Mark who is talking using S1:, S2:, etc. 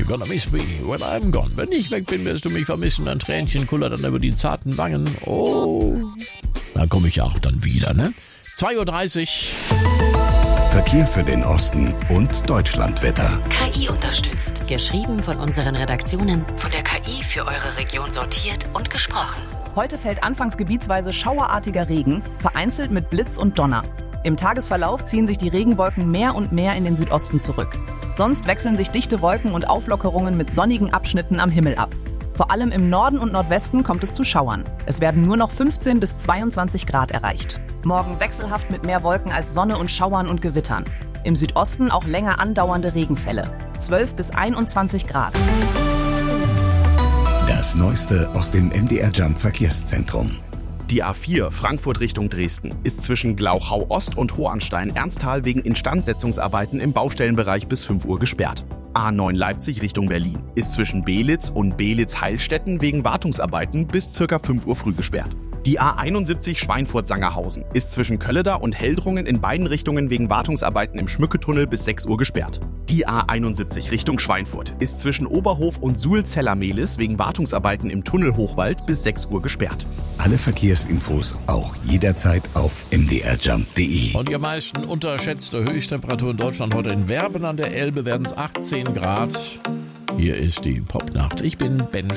S1: gonna miss me when I'm gone. Wenn ich weg bin, wirst du mich vermissen. Ein Tränchen kullert dann über die zarten Wangen. Oh, da komme ich ja auch dann wieder, ne? 2.30 Uhr.
S2: Verkehr für den Osten und Deutschlandwetter.
S3: KI unterstützt. Geschrieben von unseren Redaktionen, von der KI für eure Region sortiert und gesprochen.
S4: Heute fällt anfangs gebietsweise schauerartiger Regen, vereinzelt mit Blitz und Donner. Im Tagesverlauf ziehen sich die Regenwolken mehr und mehr in den Südosten zurück. Sonst wechseln sich dichte Wolken und Auflockerungen mit sonnigen Abschnitten am Himmel ab. Vor allem im Norden und Nordwesten kommt es zu Schauern. Es werden nur noch 15 bis 22 Grad erreicht. Morgen wechselhaft mit mehr Wolken als Sonne und Schauern und Gewittern. Im Südosten auch länger andauernde Regenfälle. 12 bis 21 Grad.
S2: Das Neueste aus dem MDR Jump Verkehrszentrum.
S5: Die A4 Frankfurt Richtung Dresden ist zwischen Glauchau-Ost und Hohenstein-Ernsthal wegen Instandsetzungsarbeiten im Baustellenbereich bis 5 Uhr gesperrt. A9 Leipzig Richtung Berlin ist zwischen Belitz und Belitz-Heilstätten wegen Wartungsarbeiten bis ca. 5 Uhr früh gesperrt. Die A71 Schweinfurt-Sangerhausen ist zwischen Kölleda und Heldrungen in beiden Richtungen wegen Wartungsarbeiten im Schmücketunnel bis 6 Uhr gesperrt. Die A71 Richtung Schweinfurt ist zwischen Oberhof und Suhl-Zeller-Mehlis wegen Wartungsarbeiten im Tunnel Hochwald bis 6 Uhr gesperrt.
S2: Alle Verkehrsinfos auch jederzeit auf mdrjump.de.
S1: Und die am meisten unterschätzte Höchsttemperatur in Deutschland heute in Werben an der Elbe werden es 18 Grad. Hier ist die Popnacht. Ich bin Ben